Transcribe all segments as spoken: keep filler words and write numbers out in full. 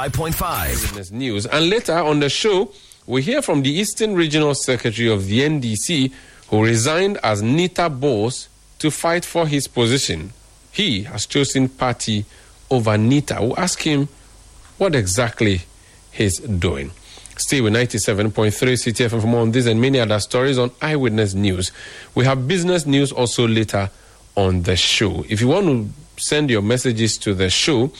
five point five. News. And later on the show, we hear from the Eastern Regional Secretary of the N D C, who resigned as Nita Bose to fight for his position. He has chosen party over Nita. We'll ask him what exactly he's doing. Stay with ninety-seven point three C T F M for more on this and many other stories on Eyewitness News. We have business news also later on the show. If you want to send your messages to the show,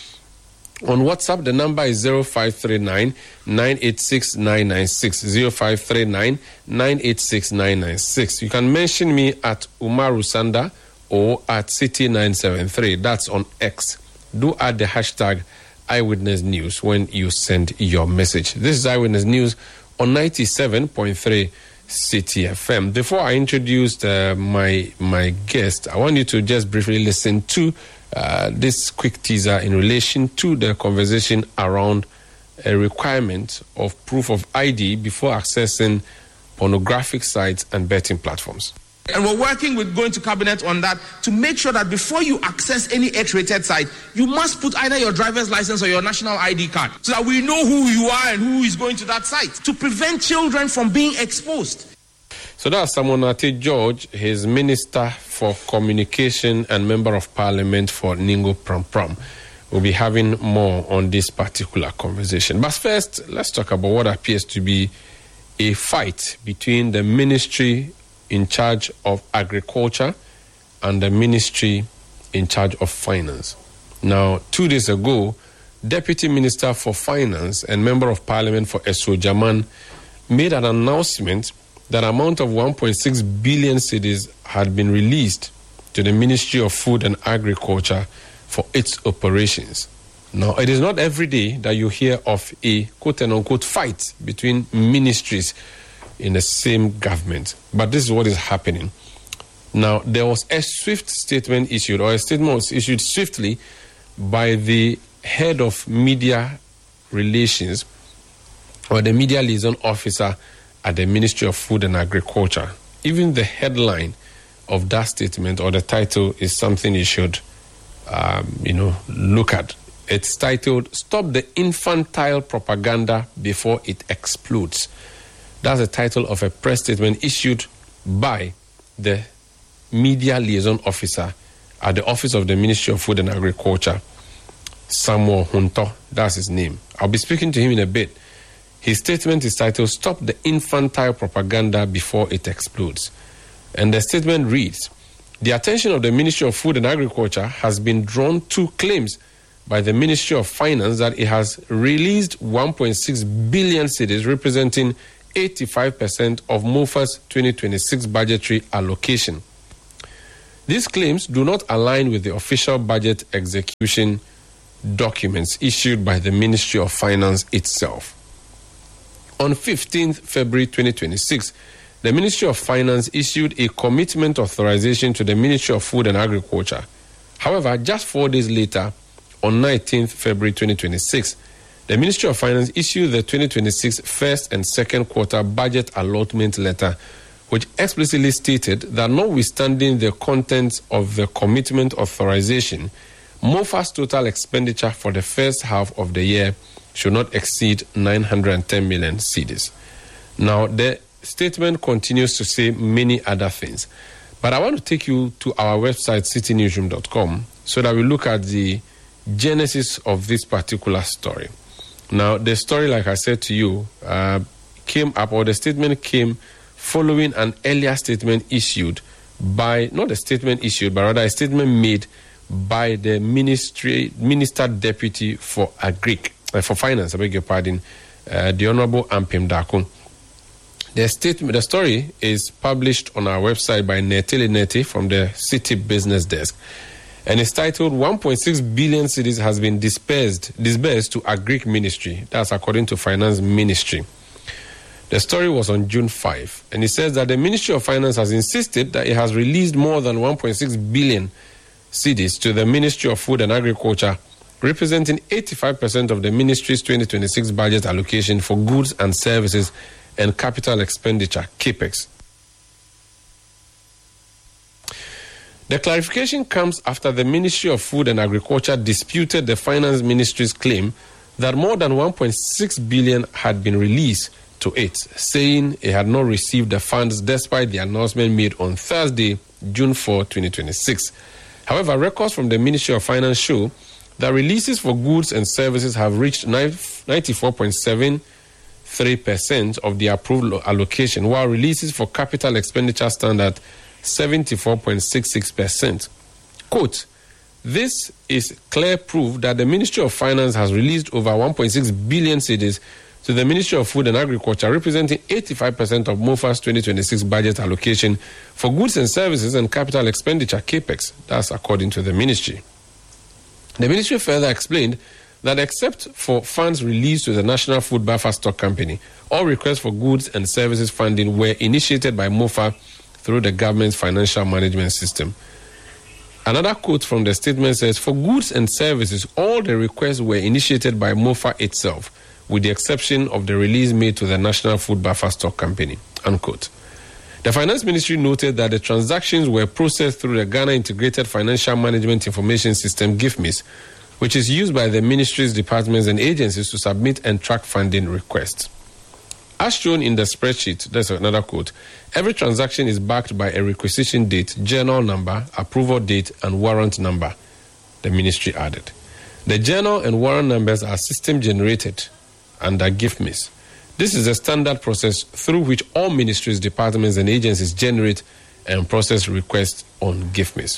on WhatsApp, the number is zero five three nine, nine eight six, nine nine six, zero five three nine, nine eight six, nine nine six. You can mention me at Umaru Sanda or at City nine seven three. That's on X. Do add the hashtag Eyewitness News when you send your message. This is Eyewitness News on ninety-seven point three C T F M. Before I introduce uh, my, my guest, I want you to just briefly listen to Uh, this quick teaser in relation to the conversation around a requirement of proof of I D before accessing pornographic sites and betting platforms. And we're working with going to cabinet on that to make sure that before you access any X-rated site, you must put either your driver's license or your national I D card so that we know who you are and who is going to that site to prevent children from being exposed. So that's Samonate George, his Minister for Communication and Member of Parliament for Ningo Pram Pram. We'll be having more on this particular conversation. But first, let's talk about what appears to be a fight between the ministry in charge of agriculture and the ministry in charge of finance. Now, two days ago, Deputy Minister for Finance and Member of Parliament for Essojaman made an announcement that amount of one point six billion cedis had been released to the Ministry of Food and Agriculture for its operations. Now, it is not every day that you hear of a quote-unquote fight between ministries in the same government, but this is what is happening. Now, there was a swift statement issued, or a statement was issued swiftly by the head of media relations, or the media liaison officer at the Ministry of Food and Agriculture. Even the headline of that statement or the title is something you should, um, you know, look at. It's titled, "Stop the Infantile Propaganda Before It Explodes." That's the title of a press statement issued by the media liaison officer at the office of the Ministry of Food and Agriculture, Samuel Hunto. That's his name. I'll be speaking to him in a bit. His statement is titled, "Stop the Infantile Propaganda Before It Explodes." And the statement reads, "The attention of the Ministry of Food and Agriculture has been drawn to claims by the Ministry of Finance that it has released one point six billion cedis, representing eighty-five percent of MOFA's twenty twenty-six budgetary allocation. These claims do not align with the official budget execution documents issued by the Ministry of Finance itself." On fifteenth February twenty twenty-six, the Ministry of Finance issued a commitment authorization to the Ministry of Food and Agriculture. However, just four days later, on nineteenth February twenty twenty-six, the Ministry of Finance issued the twenty twenty-six first and second quarter budget allotment letter, which explicitly stated that notwithstanding the contents of the commitment authorization, MOFA's total expenditure for the first half of the year should not exceed nine hundred ten million cedis. Now, the statement continues to say many other things, but I want to take you to our website, city newsroom dot com, so that we look at the genesis of this particular story. Now, the story, like I said to you, uh, came up, or the statement came following an earlier statement issued by, not a statement issued, but rather a statement made by the ministry, Minister Deputy for Agric, uh, for Finance, I beg your pardon, uh, the Honorable Ampim Dakun. The statement, the story is published on our website by Netele Neti from the City Business Desk, and it's titled one point six billion cedis has been dispersed, disbursed to Agric Ministry. That's according to Finance Ministry. The story was on June fifth, and it says that the Ministry of Finance has insisted that it has released more than one point six billion cedis to the Ministry of Food and Agriculture, representing eighty-five percent of the ministry's twenty twenty-six budget allocation for goods and services and capital expenditure, CAPEX. The clarification comes after the Ministry of Food and Agriculture disputed the Finance Ministry's claim that more than one point six billion dollars had been released to it, saying it had not received the funds despite the announcement made on Thursday, June fourth, twenty twenty-six. However, records from the Ministry of Finance show that releases for goods and services have reached ninety-four point seven three percent of the approved allocation, while releases for capital expenditure stand at seventy-four point six six percent. Quote, "This is clear proof that the Ministry of Finance has released over one point six billion cedis to the Ministry of Food and Agriculture, representing eighty-five percent of MOFA's twenty twenty-six budget allocation for goods and services and capital expenditure, CAPEX." That's according to the ministry. The ministry further explained that except for funds released to the National Food Buffer Stock Company, all requests for goods and services funding were initiated by MOFA through the government's financial management system. Another quote from the statement says, "For goods and services, all the requests were initiated by MOFA itself, with the exception of the release made to the National Food Buffer Stock Company," unquote. The Finance Ministry noted that the transactions were processed through the Ghana Integrated Financial Management Information System, GIFMIS, which is used by the ministries, departments, and agencies to submit and track funding requests. As shown in the spreadsheet, there's another quote, "Every transaction is backed by a requisition date, journal number, approval date, and warrant number," the ministry added. The journal and warrant numbers are system-generated under GIFMIS. This is a standard process through which all ministries, departments, and agencies generate and process requests on GIFMIS.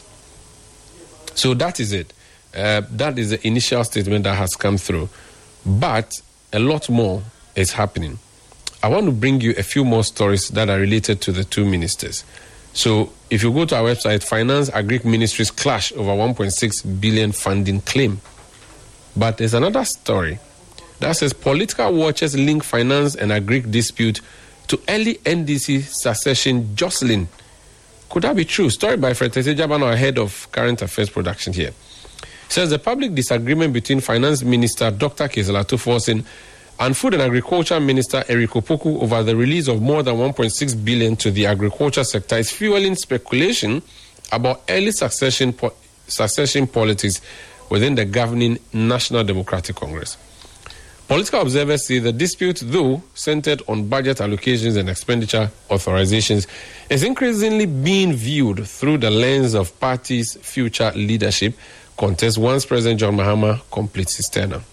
So that is it. Uh, that is the initial statement that has come through. But a lot more is happening. I want to bring you a few more stories that are related to the two ministers. So if you go to our website, Finance Agric Ministries clash over one point six billion funding claim. But there's another story that says political watchers link finance and agric dispute to early N D C succession jostling. Could that be true? Story by Fred Tejabano, our head of current affairs production here. Says the public disagreement between Finance Minister Doctor Kezela Tuforsin and Food and Agriculture Minister Eric Opoku over the release of more than one point six billion dollars to the agriculture sector is fueling speculation about early succession po- succession politics within the governing National Democratic Congress. Political observers say the dispute, though centered on budget allocations and expenditure authorizations, is increasingly being viewed through the lens of parties' future leadership contest once President John Mahama completes his tenure.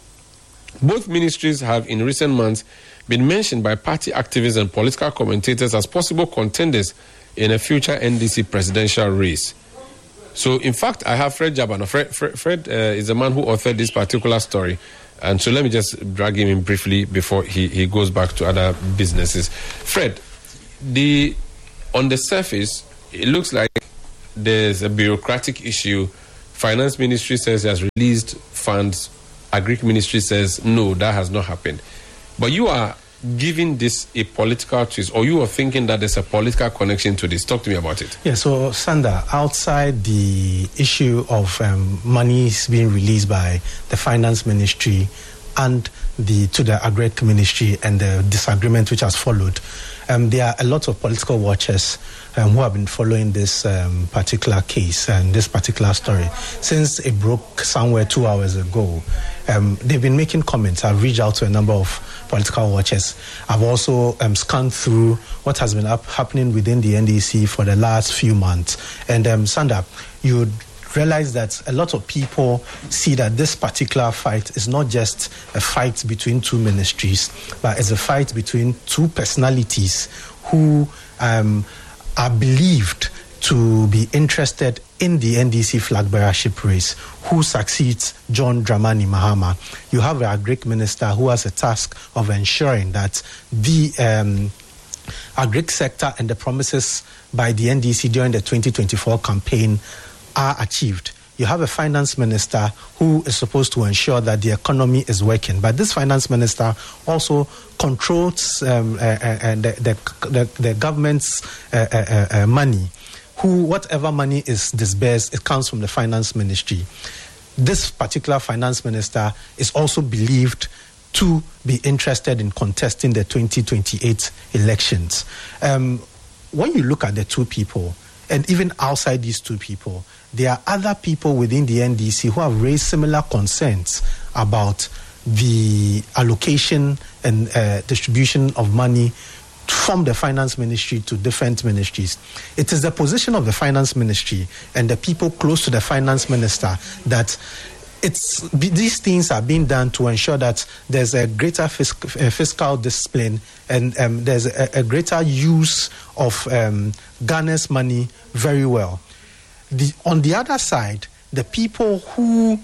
Both ministries have in recent months been mentioned by party activists and political commentators as possible contenders in a future N D C presidential race. So, in fact, I have Fred Jabano. Fred, Fred, Fred uh, is the man who authored this particular story. And so let me just drag him in briefly before he, he goes back to other businesses. Fred, the on the surface, it looks like there's a bureaucratic issue. Finance Ministry says it has released funds. Agric Ministry says, no, that has not happened. But you are giving this a political twist, or you are thinking that there's a political connection to this. Talk to me about it. Yeah, so, Sanda, outside the issue of um, monies being released by the Finance Ministry and the to the Agric Ministry and the disagreement which has followed, um, there are a lot of political watchers um, who have been following this um, particular case and this particular story since it broke somewhere two hours ago. Um, they've been making comments. I've reached out to a number of political watchers. I've also um, scanned through what has been up, happening within the N D C for the last few months. And um, Sanda, you realize that a lot of people see that this particular fight is not just a fight between two ministries, but it's a fight between two personalities who um, are believed to be interested in the N D C flag bearership race. Who succeeds John Dramani Mahama? You have a Agric minister who has a task of ensuring that the um, agric sector and the promises by the N D C during the twenty twenty-four campaign are achieved. You have a finance minister who is supposed to ensure that the economy is working. But this finance minister also controls um, uh, uh, the, the, the, the government's uh, uh, uh, money. Who, whatever money is disbursed, it comes from the finance ministry. This particular finance minister is also believed to be interested in contesting the twenty twenty-eight elections. Um, when you look at the two people, and even outside these two people, there are other people within the N D C who have raised similar concerns about the allocation and uh, distribution of money from the finance ministry to different ministries. It is the position of the finance ministry and the people close to the finance minister that it's these things are being done to ensure that there's a greater fisc, uh, fiscal discipline and um, there's a, a greater use of um, Ghana's money very well. The, on the other side, the people who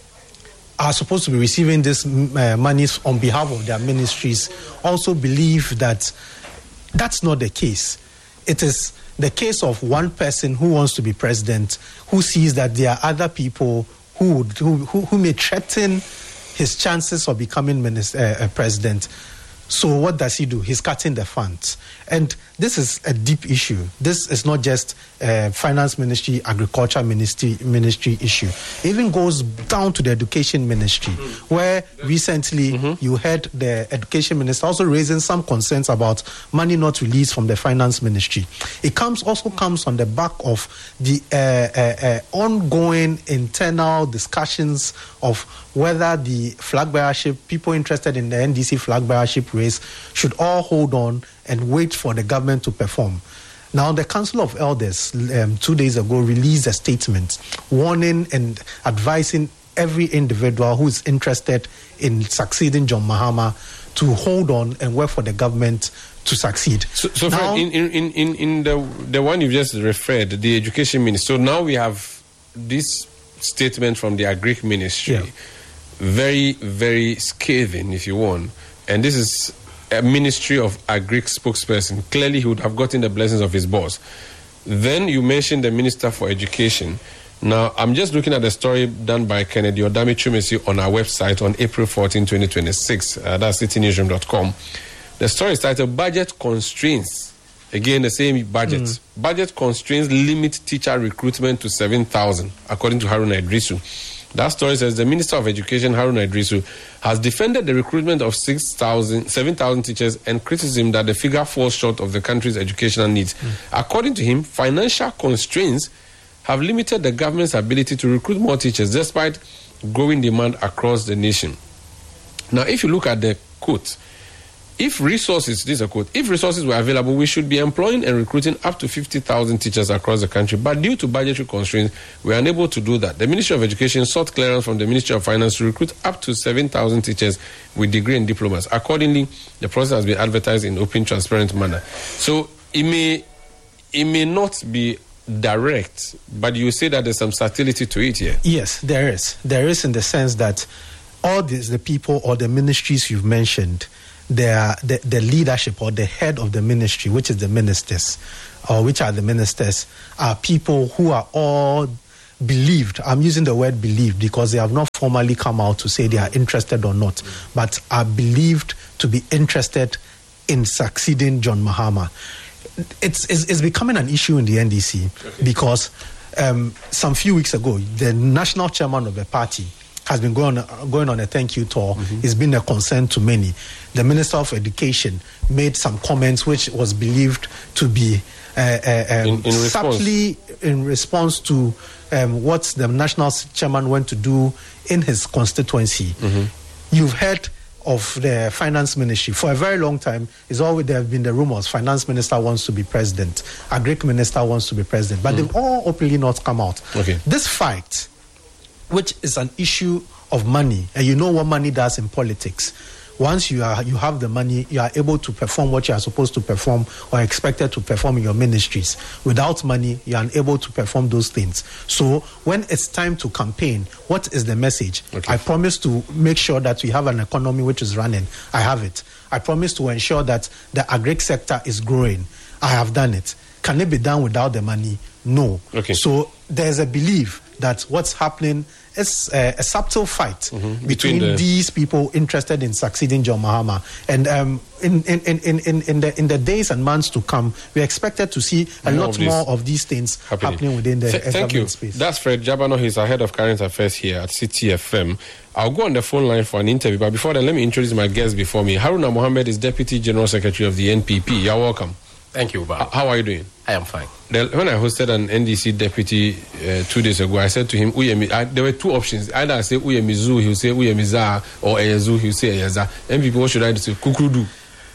are supposed to be receiving this uh, monies on behalf of their ministries also believe that that's not the case. It is the case of one person who wants to be president, who sees that there are other people who would, who, who, who may threaten his chances of becoming minister, uh, president. So what does he do? He's cutting the funds. And this is a deep issue. This is not just a finance ministry, agriculture ministry, ministry issue. It even goes down to the education ministry, mm-hmm. where recently mm-hmm. you heard the education minister also raising some concerns about money not released from the finance ministry. It comes also comes on the back of the uh, uh, uh, ongoing internal discussions of whether the flag bearership, people interested in the N D C flag bearership race should all hold on and wait for the government to perform. Now, the Council of Elders um, two days ago released a statement warning and advising every individual who is interested in succeeding John Mahama to hold on and work for the government to succeed. So, so now, Fred, in, in, in, in the, the one you just referred, the education minister, so now we have this statement from the Agric ministry, yeah. very, very scathing, if you want. And this is a Ministry of Agric spokesperson. Clearly, he would have gotten the blessings of his boss. Then you mentioned the Minister for Education. Now, I'm just looking at the story done by Kennedy Odami Chumesi on our website on April fourteenth, twenty twenty-six. Uh, that's city newsroom dot com. The story is titled Budget Constraints. Again, the same budget. Mm. Budget constraints limit teacher recruitment to seven thousand, according to Haruna Idrisu. That story says the Minister of Education, Haruna Idrisu, has defended the recruitment of six thousand, seven thousand teachers and criticism that the figure falls short of the country's educational needs. Mm. According to him, financial constraints have limited the government's ability to recruit more teachers despite growing demand across the nation. Now, if you look at the quote, if resources, this is a quote, if resources were available, we should be employing and recruiting up to fifty thousand teachers across the country. But due to budgetary constraints, we are unable to do that. The Ministry of Education sought clearance from the Ministry of Finance to recruit up to seven thousand teachers with degree and diplomas. Accordingly, the process has been advertised in open, transparent manner. So it may, it may not be direct, but you say that there's some subtlety to it here. Yes, there is. There is in the sense that all these, the people or the ministries you've mentioned, The, the the leadership or the head of the ministry, which is the ministers, or which are the ministers, are people who are all believed. I'm using the word believed because they have not formally come out to say they are interested or not, but are believed to be interested in succeeding John Mahama. It's, it's, it's becoming an issue in the N D C okay. because um, some few weeks ago, the national chairman of the party has been going on, going on a thank you tour. Mm-hmm. It's been a concern to many. The Minister of Education made some comments which was believed to be uh, uh, um, in, in subtly in response to um, what the national chairman went to do in his constituency. Mm-hmm. You've heard of the finance ministry. For a very long time, it's always there have been the rumors. Finance minister wants to be president. Agric minister wants to be president. But mm. they've all openly not come out. Okay. This fight, which is an issue of money, and you know what money does in politics. Once you are you have the money, you are able to perform what you are supposed to perform or expected to perform in your ministries. Without money, you are unable to perform those things. So when it's time to campaign, what is the message? Okay. I promise to make sure that we have an economy which is running. I have it. I promise to ensure that the agric sector is growing. I have done it. Can it be done without the money? No. Okay. So there's a belief that what's happening is a, a subtle fight mm-hmm. between, between the... these people interested in succeeding John Mahama. And um, in, in, in, in, in, the, in the days and months to come, we're expected to see a more lot of more of these things happening, happening within the Th- government thank you. space. That's Fred Jabano. He's our head of current affairs here at City F M. I'll go on the phone line for an interview, but before that, let me introduce my guest before me. Haruna Mohammed is Deputy General Secretary of the N P P. You're welcome. Thank you, Bob. How are you doing? I am fine. The, when I hosted an N D C deputy uh, two days ago, I said to him, Uyemi, I, there were two options. Either I say Uyemi Zu, he'll say Uyemi Za, or Eyezu, he'll say Eyeza. M P P, what should I do? Say Kukrudu.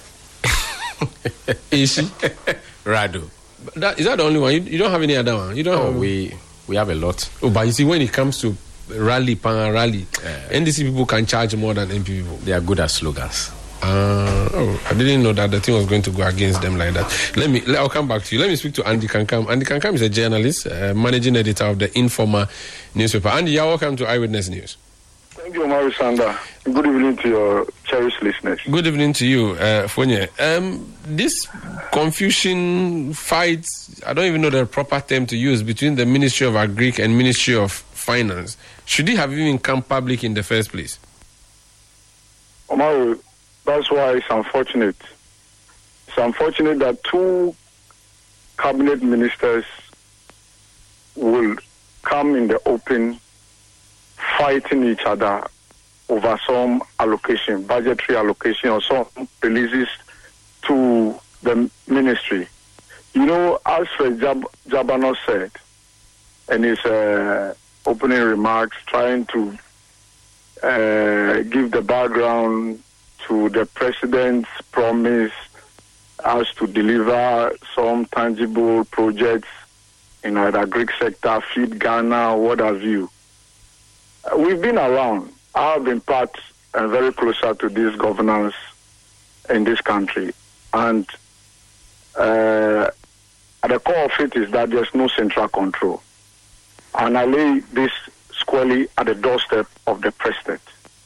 Is she? Radu. That, is that the only one? You, you don't have any other one? You don't oh, have... we we have a lot. Oh, but you see, when it comes to rally, pan rally, uh, N D C people can charge more than M P people. They are good at slogans. Uh, oh, I didn't know that the thing was going to go against them like that. Let me, I'll come back to you. Let me speak to Andy Kankam. Andy Kankam is a journalist, uh, managing editor of the Informer newspaper. Andy, you're welcome to Eyewitness News. Thank you, Omar Sanda. Good evening to your cherished listeners. Good evening to you, uh, Fonye. Um, this confusion fight, I don't even know the proper term to use, between the Ministry of Agric and Ministry of Finance, should it have even come public in the first place? Omar, that's why it's unfortunate. It's unfortunate that two cabinet ministers will come in the open fighting each other over some allocation, budgetary allocation, or some releases to the ministry. You know, as Jab- Jabano said in his uh, opening remarks, trying to uh, give the background to the president's promise as to deliver some tangible projects in the Greek sector, feed Ghana, what have you. Uh, we've been around. I have been part and very closer to this governance in this country. And uh, at the core of it is that there's no central control. And I lay this squarely at the doorstep of the president.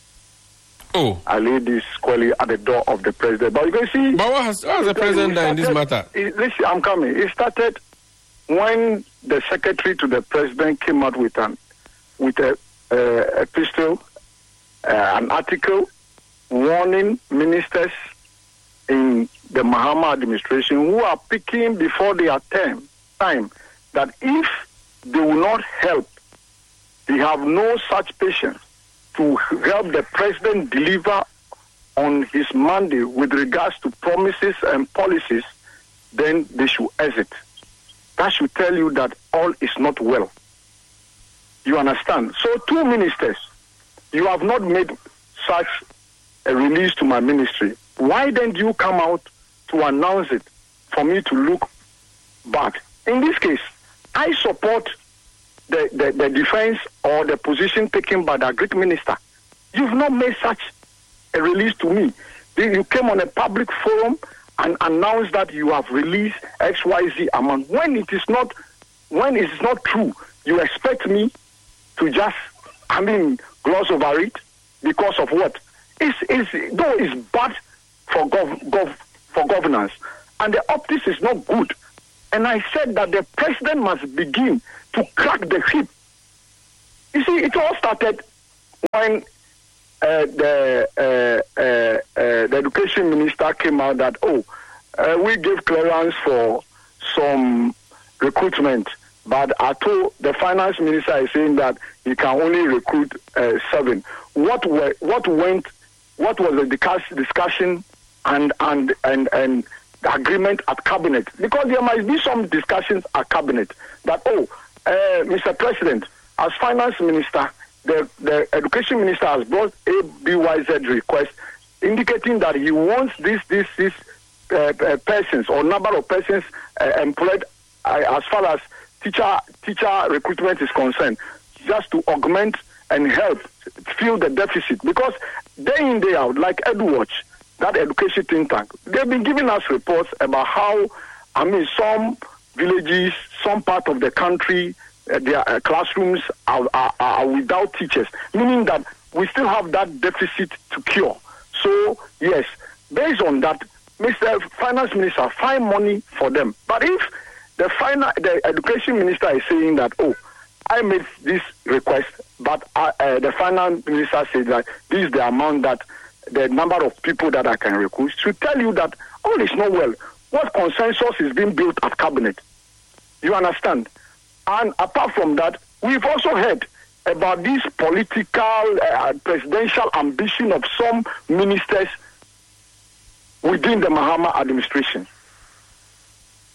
Oh. I lay this squarely at the door of the president. But you can see... But what has, what has the president done in this matter? It, listen, I'm coming. It started when the secretary to the president came out with an with a, uh, epistle, uh, an article warning ministers in the Mahama administration who are picking before their term, time that if they will not help, they have no such patience to help the president deliver on his mandate with regards to promises and policies, then they should exit. That should tell you that all is not well. You understand? So two ministers, you have not made such a release to my ministry. Why then do you come out to announce it for me to look back? In this case, I support the, the, the defense or the position taken by the Greek minister. You've not made such a release to me. You came on a public forum and announced that you have released X Y Z amount. When it is not, when it is not true, you expect me to just, I mean, gloss over it because of what? It's, it's, though it's bad for gov, gov, for governance, and the optics is not good. And I said that the president must begin to crack the whip. You see, it all started when uh, the uh, uh, uh, the education minister came out that, oh, uh, we gave clearance for some recruitment, but I told the finance minister is saying that he can only recruit uh, seven. What were, what went? What was the discuss, discussion and and and and the agreement at cabinet? Because there might be some discussions at cabinet that, oh, uh, Mister President, as finance minister, the, the education minister has brought a B Y Z request indicating that he wants this this this uh, uh, persons or number of persons uh, employed uh, as far as teacher teacher recruitment is concerned, just to augment and help fill the deficit. Because day in, day out, like EduWatch, that education think tank, they've been giving us reports about how, I mean, some villages, some part of the country, uh, their uh, classrooms are, are, are without teachers, meaning that we still have that deficit to cure. So, yes, based on that, Mister Finance Minister, find money for them. But if the, final, the education minister is saying that, oh, I made this request, but uh, uh, the finance minister said that this is the amount that the number of people that I can recruit, should tell you that all is not well. What consensus is being built at cabinet? You understand? And apart from that, we've also heard about this political, uh, presidential ambition of some ministers within the Mahama administration.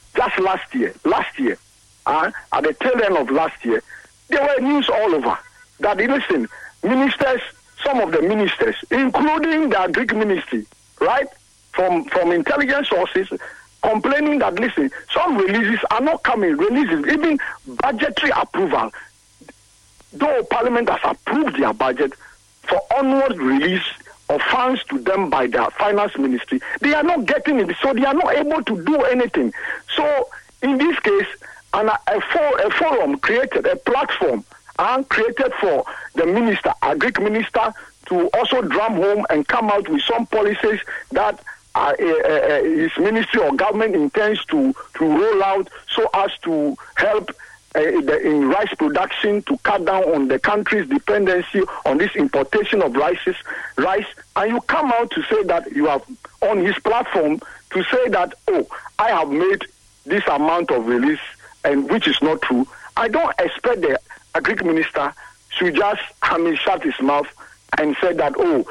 just last year, last year, uh, at the tail end of last year, there were news all over that, listen, ministers, some of the ministers, including the Greek ministry, right, from, from intelligence sources, complaining that, listen, some releases are not coming, releases, even budgetary approval, though Parliament has approved their budget for onward release of funds to them by the finance ministry, they are not getting it, so they are not able to do anything. So, in this case, an, a, for, a forum created, a platform, and created for the minister, a Greek minister, to also drum home and come out with some policies that uh, uh, uh, his ministry or government intends to, to roll out so as to help uh, the, in rice production, to cut down on the country's dependency on this importation of rices, rice. And you come out to say that you have, on his platform, to say that, oh, I have made this amount of release, and which is not true. I don't expect the a Greek minister should just, I mean, shut his mouth and say that, oh,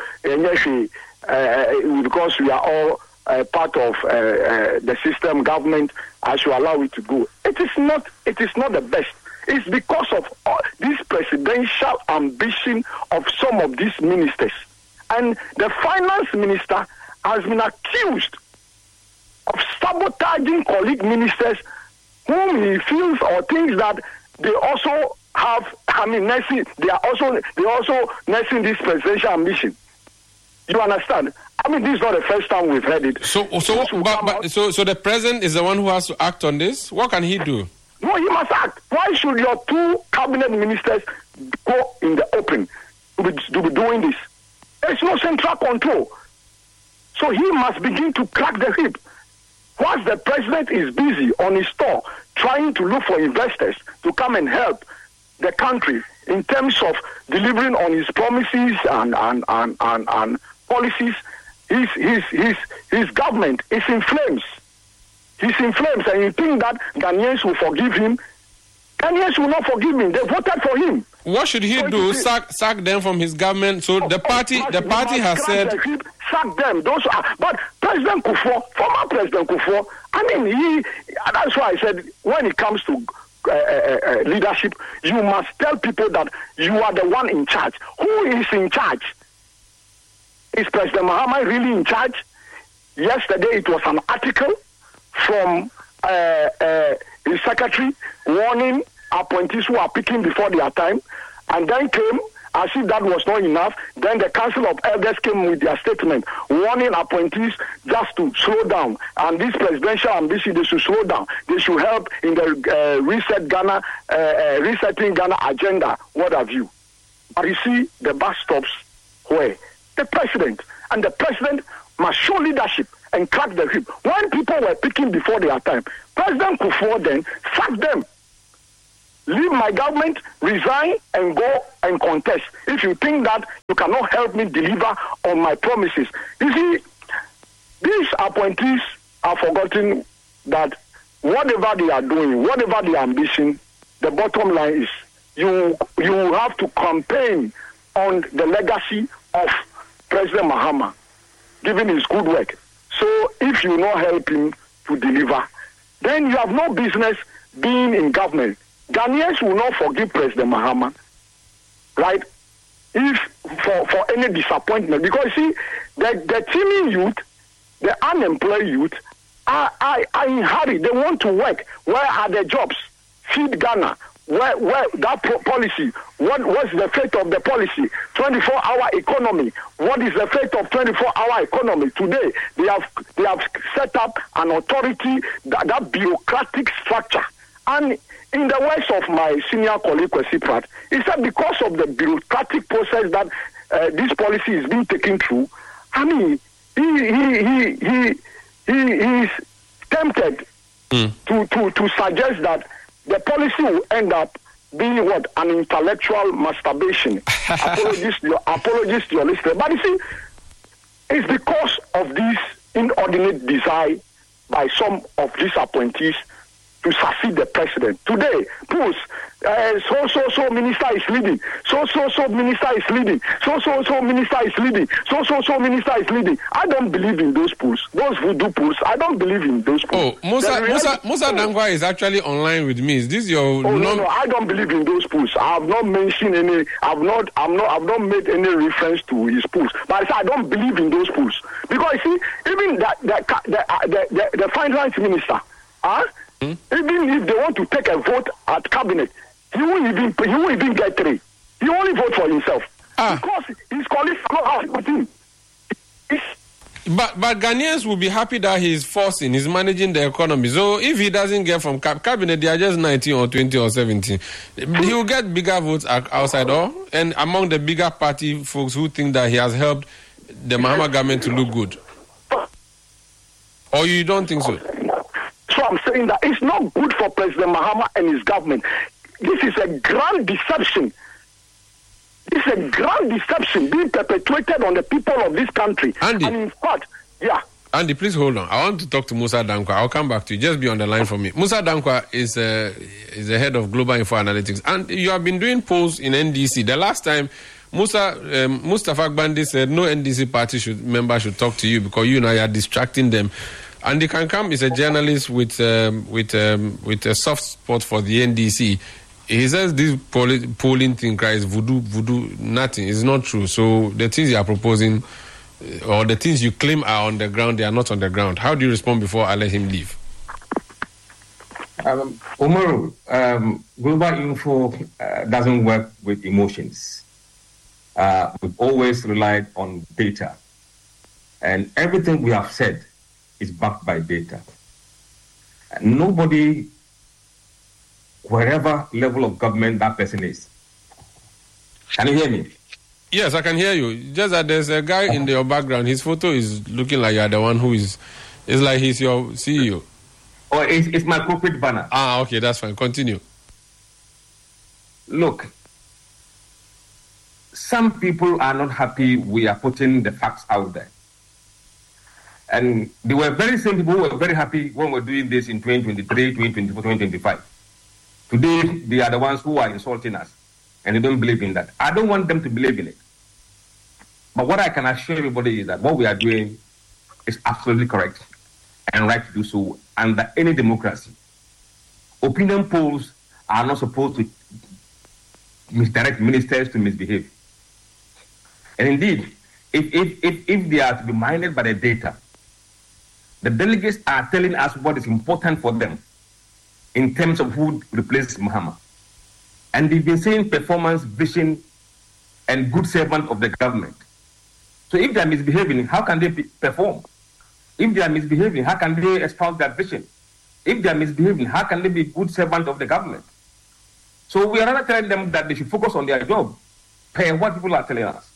uh, because we are all uh, part of uh, uh, the system, government, I should allow it to go. It is not. It is not the best. It's because of uh, this presidential ambition of some of these ministers, and the finance minister has been accused of sabotaging colleague ministers whom he feels or thinks that they also have, I mean, nursing, they are also, they are also nursing this presidential ambition. You understand? I mean, this is not the first time we've heard it. So, so, but, but, so, so the president is the one who has to act on this? What can he do? No, he must act. Why should your two cabinet ministers go in the open to be, to be doing this? There's no central control. So he must begin to crack the whip. Once the president is busy on his store trying to look for investors to come and help the country in terms of delivering on his promises and, and, and, and, and policies, his, his, his, his government is in flames. He's in flames, and you think that Ghanaians will forgive him? Ghanaians will not forgive him. They voted for him. What should he so do? Sack, sack them from his government? So oh, the party, oh, the party has said, the sack them. Those are, but President Kufuor, former President Kufuor, I mean, he. That's why I said when it comes to uh, uh, uh, leadership, you must tell people that you are the one in charge. Who is in charge? Is President Mahama really in charge? Yesterday, it was an article from uh, uh, his secretary warning appointees who are picking before their time, and then came, as if that was not enough, then the Council of Elders came with their statement warning appointees just to slow down, and this presidential ambition, they should slow down. They should help in the uh, reset Ghana, uh, uh, resetting Ghana agenda, what have you. But you see, the bus stops where? The president. And the president must show leadership and crack the whip. When people were picking before their time, President Kufuor then sacked them. Leave my government, resign, and go and contest. If you think that you cannot help me deliver on my promises. You see, these appointees are forgetting that whatever they are doing, whatever their ambition, the bottom line is you you have to campaign on the legacy of President Mahama, given his good work. So if you not help him to deliver, then you have no business being in government. Ghanaians will not forgive President Mahama, right? If for, for any disappointment, because see, the, the teeming youth, the unemployed youth, are, are, are in hurry. They want to work. Where are the jobs? Feed Ghana. Where, where that pro- policy? What what's the fate of the policy? twenty-four hour economy. What is the fate of twenty-four hour economy today? They have they have set up an authority, that, that bureaucratic structure, and in the words of my senior colleague Kwesi Pratt, he said because of the bureaucratic process that uh, this policy is being taken through, I mean, he he he he he, he is tempted mm. to, to to suggest that the policy will end up being what? An intellectual masturbation. apologies, to your, apologies to your listener. But you see, it's because of this inordinate desire by some of these appointees to succeed the president. Today, polls, uh, so, so, so minister is leading. So, so, so minister is leading. So, so, so minister is leading. So, so, so minister is leading. I don't believe in those polls. Those voodoo polls, I don't believe in those polls. Oh, Musa, Musa, Musa Dankwa is actually online with me. Is this your... Oh, non- no, no, I don't believe in those polls. I have not mentioned any, I've not, I'm not, I've not made any reference to his polls. But I say I don't believe in those polls. Because, you see, even the, the, the, uh, the, the, the finance minister, huh? Hmm? Even if they want to take a vote at cabinet, he won't even he won't even get three. He only vote for himself ah. because his colleagues are not happy with him. But but Ghanaians will be happy that he is forcing, he's managing the economy. So if he doesn't get from cab- cabinet, they are just nineteen or twenty or seventeen. He will get bigger votes outside, or and among the bigger party folks who think that he has helped the Mahama government to look good. Or you don't think so? So I'm saying that it's not good for President Mahama and his government. This is a grand deception. This is a grand deception being perpetrated on the people of this country. Andy. And in fact, yeah. Andy, please hold on. I want to talk to Musa Dankwa. I'll come back to you. Just be on the line for me. Musa Dankwa is, uh, is the head of Global Info Analytics. And you have been doing polls in N D C. The last time, Musa um, Mustafa Gbandi said no N D C party should, member should talk to you because you know you are distracting them. Andy Kankam is a journalist with um, with um, with a soft spot for the N D C. He says this poll- polling thing cries voodoo, voodoo, nothing. It's not true. So the things you are proposing, or the things you claim are on the ground, they are not on the ground. How do you respond before I let him leave? Um, Umaru, um, Global Info uh, doesn't work with emotions. Uh, we've always relied on data. And everything we have said is backed by data. And nobody, wherever level of government that person is. Can you hear me? Yes, I can hear you. Just that there's a guy in your background. His photo is looking like you're the one who is... It's like he's your C E O. Oh, it's, it's my corporate banner. Ah, okay, that's fine. Continue. Look, some people are not happy we are putting the facts out there. And they were very same people who were very happy when we were doing this in twenty twenty-three, twenty twenty-four, twenty twenty-five. Today, they are the ones who are insulting us, and they don't believe in that. I don't want them to believe in it. But what I can assure everybody is that what we are doing is absolutely correct and right to do so under any democracy. Opinion polls are not supposed to misdirect ministers to misbehave. And indeed, if, if, if, if they are to be minded by the data, the delegates are telling us what is important for them in terms of who replaces Mahama. And they've been saying performance, vision, and good servant of the government. So if they are misbehaving, how can they be, perform? If they are misbehaving, how can they espouse their vision? If they are misbehaving, how can they be good servant of the government? So we are not telling them that they should focus on their job, per what people are telling us.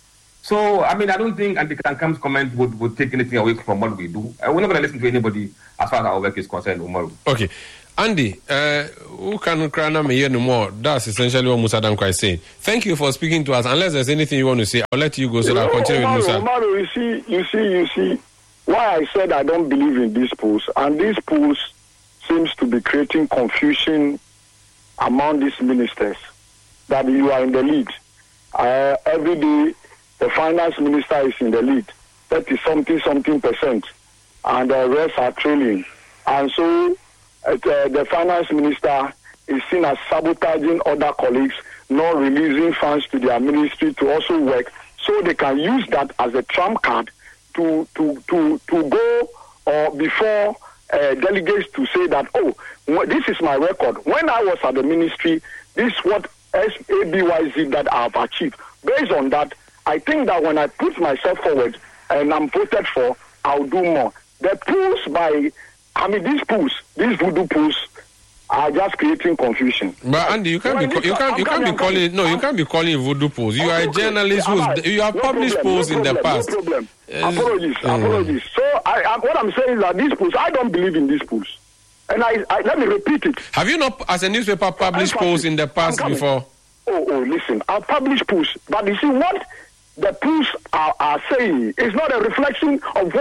So, I mean, I don't think Andy Kankam's comment would, would take anything away from what we do. Uh, we're not going to listen to anybody as far as our work is concerned, Umaru. Okay. Andy, uh, who can cry now me hear no more? That's essentially what Musa Dankwa is saying. Thank you for speaking to us. Unless there's anything you want to say, I'll let you go so that I'll continue Umaru, with Musa. Umaru, you see, you see, you see, why I said I don't believe in these polls, and these polls seems to be creating confusion among these ministers, that you are in the lead. Uh, every day, the finance minister is in the lead, thirty something something percent, and the rest are trailing. And so uh, the finance minister is seen as sabotaging other colleagues, not releasing funds to their ministry to also work, so they can use that as a trump card to to to, to go or before uh, delegates to say that, oh, this is my record. When I was at the ministry, this is what S A B Y Z that I have achieved. Based on that, I think that when I put myself forward and I'm voted for, I'll do more. The pools by, I mean, these pools, these voodoo pools, are just creating confusion. But Andy, you can't be you can't you can't be calling no you can't be calling voodoo polls. You are a journalist who's you have published polls in the past. No problem. Apologies, apologies. So I, I, what I'm saying is that these polls, I don't believe in these polls, and I, I let me repeat it. Have you not, as a newspaper, published polls in the past before? Oh, oh, listen, I'll publish polls, but you see what the polls are, are saying is not a reflection of what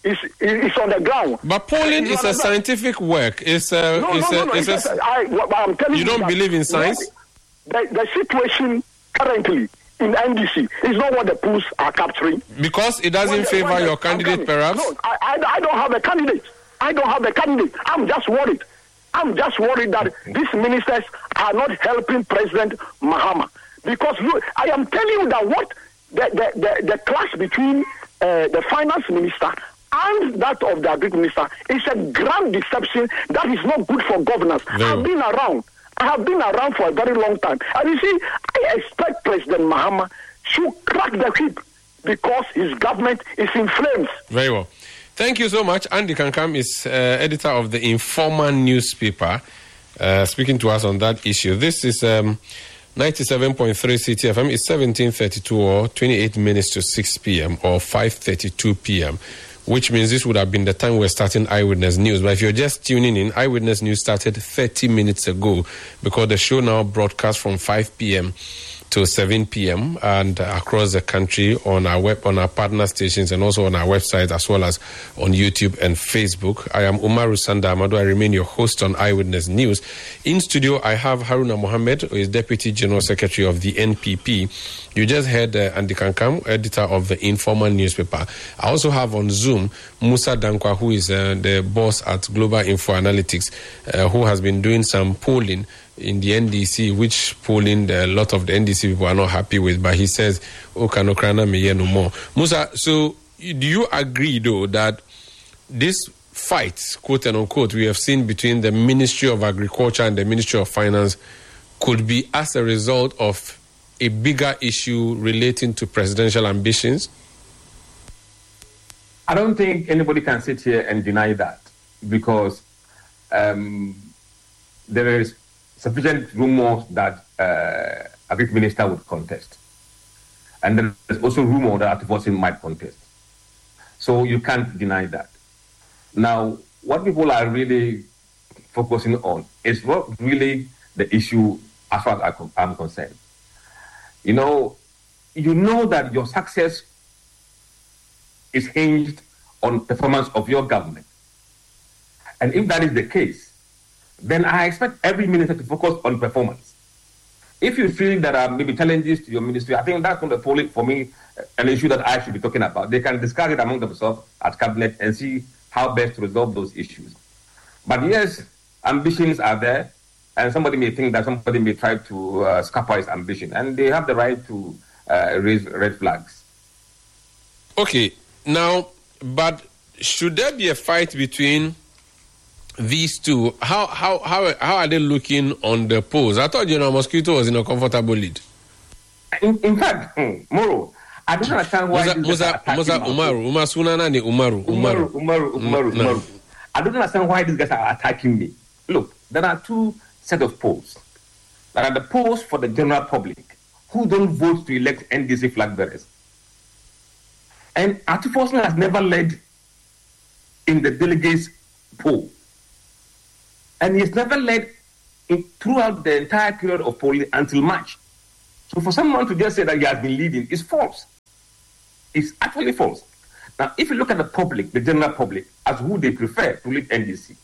is is on the ground. But polling is a scientific work. It's a, no, it's no, a, no, no. it's It's a, a, I, what I'm telling you you, don't that believe in science? The, the situation currently in N D C is not what the polls are capturing. Because it doesn't When the- favor when the- your candidate, I'm perhaps? No, I, I, I don't have a candidate. I don't have a candidate. I'm just worried. I'm just worried that these ministers are not helping President Mahama. Because look, I am telling you that what the the, the, the clash between uh, the finance minister and that of the agriculture minister is a grand deception that is not good for governance. Very I've been around. I have been around for a very long time. And you see, I expect President Mahama to crack the whip because his government is in flames. Very well. Thank you so much. Andy Kankam is uh, editor of the Informer newspaper, uh, speaking to us on that issue. This is um, ninety-seven point three C T F M. It's seventeen thirty-two or twenty-eight minutes to six p.m. or five thirty-two p.m., which means this would have been the time we're starting Eyewitness News. But if you're just tuning in, Eyewitness News started thirty minutes ago because the show now broadcasts from five p.m. to seven p.m. and uh, across the country on our web, on our partner stations, and also on our website, as well as on YouTube and Facebook. I am Umaru Sanda Amadu. I remain your host on Eyewitness News. In studio, I have Haruna Mohammed, who is Deputy General Secretary of the N P P. You just heard uh, Andy Kankam, editor of the Informer newspaper. I also have on Zoom Musa Dankwa, who is uh, the boss at Global Info Analytics, uh, who has been doing some polling in the N D C, which polling a lot of the N D C people are not happy with, but he says, "Oh, Kanokrana me no more." Musa, so do you agree though that this fight, quote and unquote, we have seen between the Ministry of Agriculture and the Ministry of Finance could be as a result of a bigger issue relating to presidential ambitions? I don't think anybody can sit here and deny that, because um, there is sufficient rumors that uh, Agriculture Minister would contest. And then there's also rumor that Atiforsin might contest. So you can't deny that. Now, what people are really focusing on is not really the issue as far as I'm concerned. You know, you know that your success is hinged on performance of your government. And if that is the case, then I expect every minister to focus on performance. If you feel there are maybe challenges to your ministry, I think that's not a, for me, an issue that I should be talking about. They can discuss it among themselves at cabinet and see how best to resolve those issues. But yes, ambitions are there, and somebody may think that somebody may try to uh, scupper his ambition, and they have the right to uh, raise red flags. Okay, now, but should there be a fight between these two? How how how how are they looking on the polls? I thought General Mosquito was in a comfortable lead. In, in fact, hmm, Moro, I don't understand why Musa, Musa, Musa Umaru, Umaru Sunana ni Umaru, Umaru, Umaru, Umaru, Mm, no. Umaru. I don't understand why these guys are attacking me. Look, there are two set of polls. There are the polls for the general public who don't vote to elect N D C flag bearers. And Atiforsin has never led in the delegates poll. And he's never led in, throughout the entire period of polling until March. So for someone to just say that he has been leading is false. It's actually false. Now, if you look at the public, the general public, as who they prefer to lead N D C,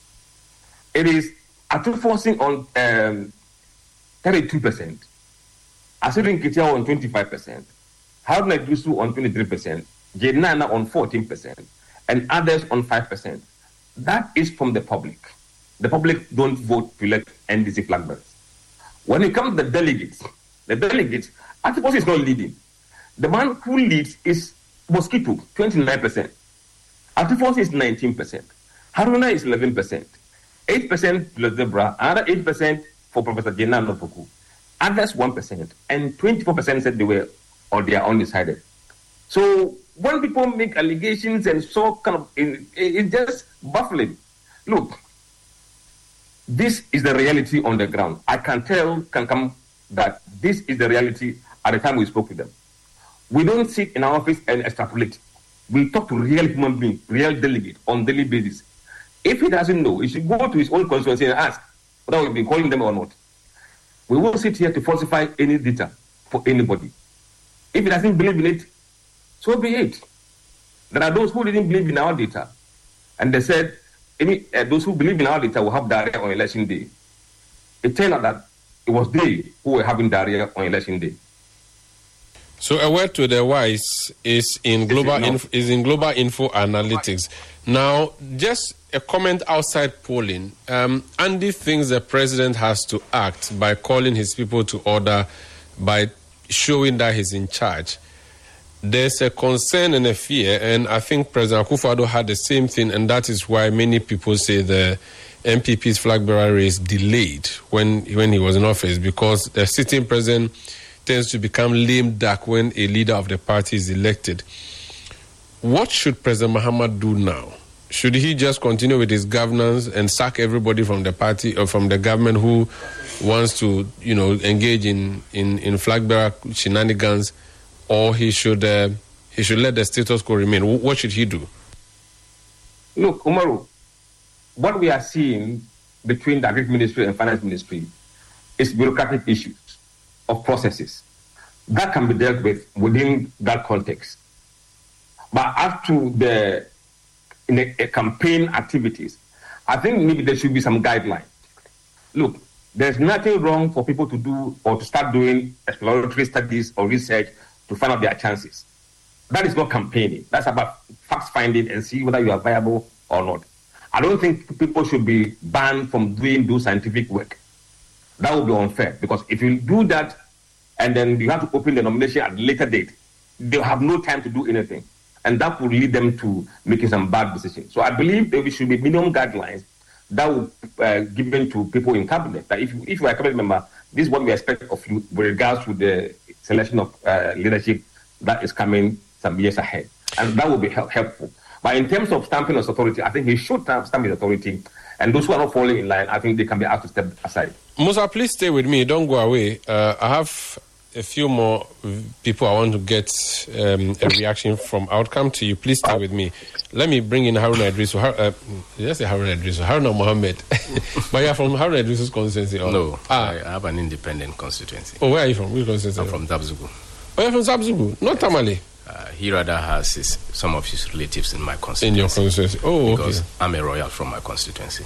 it is Atiforsin on um, thirty-two percent, Asirin Kitia on twenty-five percent, Haruna Iddrisu on twenty-three percent, Jenana on fourteen percent, and others on five percent. That is from the public. The public don't vote to elect N D C flag bearers. When it comes to the delegates, the delegates, Atiforsin is not leading. The man who leads is Mosquito, twenty-nine percent. Atiforsin is nineteen percent. Haruna is eleven percent. eight percent for Zebra, another eight percent for Professor Jenan Nopoku. Others one percent. And twenty-four percent said they were or they are undecided. So when people make allegations and so kind of, it, it's just baffling. Look, this is the reality on the ground. I can tell, can come that this is the reality at the time we spoke with them. We don't sit in our office and extrapolate. We talk to real human beings, real delegates on daily basis. If he doesn't know, he should go to his own constituency and ask whether we've been calling them or not. We won't sit here to falsify any data for anybody. If he doesn't believe in it, so be it. There are those who didn't believe in our data. And they said, any, uh, those who believe in our data will have diarrhea on election day. It turned out that it was they who were having diarrhea on election day. So a word to the wise is in global inf- is in global info analytics. Now, just a comment outside polling. Um, Andy thinks the president has to act by calling his people to order, by showing that he's in charge. There's a concern and a fear, and I think President Akufo-Addo had the same thing, and that is why many people say the M P P's flag bearer race delayed when when he was in office, because the sitting president tends to become lame duck when a leader of the party is elected. What should President Mahama do now? Should he just continue with his governance and sack everybody from the party or from the government who wants to, you know, engage in, in, in flag bearer shenanigans, or he should uh, he should let the status quo remain? What should he do? Look, Umaru, what we are seeing between the Agriculture Ministry and Finance Ministry is bureaucratic issues of processes that can be dealt with within that context. But as to the in a, a campaign activities, I think maybe there should be some guidelines. Look, there's nothing wrong for people to do or to start doing exploratory studies or research to find out their chances. That is not campaigning. That's about facts finding and see whether you are viable or not. I don't think people should be banned from doing those scientific work. That would be unfair, because if you do that and then you have to open the nomination at a later date, they'll have no time to do anything. And that will lead them to making some bad decisions. So I believe there should be minimum guidelines that will uh, given to people in cabinet. That if you, if you are a cabinet member, this is what we expect of you with regards to the selection of uh, leadership that is coming some years ahead. And that will be help, helpful. But in terms of stamping his authority, I think he should stamp his authority. And those who are not falling in line, I think they can be asked to step aside. Musa, please stay with me. Don't go away. Uh, I have a few more people I want to get um, a reaction from. I would come to you. Please stay with me. Let me bring in Haruna Idrisu. Har- uh, let's say Haruna Idrisu. Haruna Mohammed. But you're from Haruna Idrisu's constituency? Or? No, ah. I have an independent constituency. Oh, where are you from? Which constituency? I'm from Zabzugu. Oh, you're from Zabzugu? Not Tamale? Uh, he rather has his, some of his relatives in my constituency. In your constituency? Oh, because okay. I'm a royal from my constituency.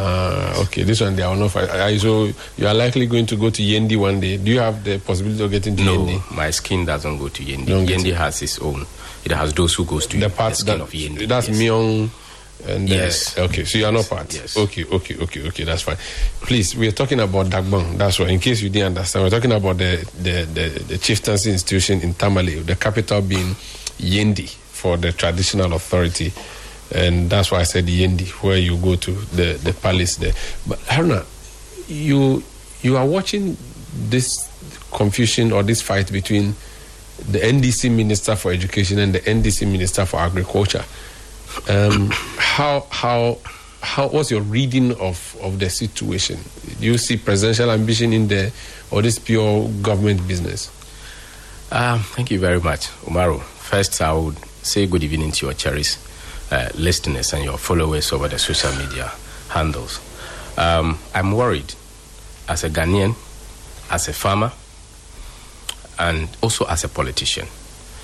Ah, okay. This one, they are not. So you are likely going to go to Yendi one day. Do you have the possibility of getting to no, Yendi? No, my skin doesn't go to Yendi. Don't Yendi has its own. It has those who goes to the, the parts skin that, of Yendi. That's yes. Myong. And yes. Uh, okay, so you are not part. Yes. Okay, okay, okay, okay. That's fine. Please, we are talking about Dagbang. That's why, in case you didn't understand, we're talking about the the the, the chieftaincy institution in Tamale, the capital being Yendi for the traditional authority. And that's why I said Yendi, where you go to the, the palace there. But Haruna, you you are watching this confusion or this fight between the N D C Minister for Education and the N D C Minister for Agriculture. Um, how how how what's your reading of, of the situation? Do you see presidential ambition in there, or this pure government business? Um, thank you very much, Umaru. First, I would say good evening to your cherished Uh, listeners and your followers over the social media handles. Um, I'm worried as a Ghanaian, as a farmer, and also as a politician.